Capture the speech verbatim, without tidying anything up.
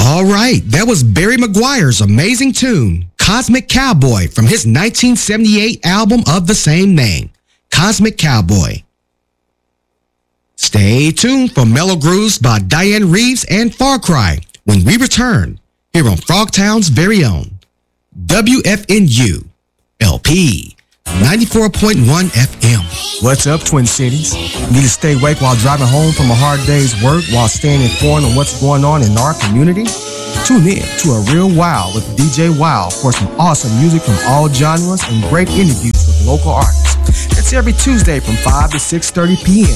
All right, that was Barry Maguire's amazing tune, Cosmic Cowboy, from his nineteen seventy-eight album of the same name, Cosmic Cowboy. Stay tuned for Mellow Grooves by Diane Reeves and Far Cry when we return here on Frogtown's very own W F N U L P ninety-four point one F M. What's up, Twin Cities? Need to stay awake while driving home from a hard day's work while staying informed on what's going on in our community? Tune in to A Real Wow with D J Wow for some awesome music from all genres and great interviews with local artists. It's every Tuesday from five to six thirty p.m.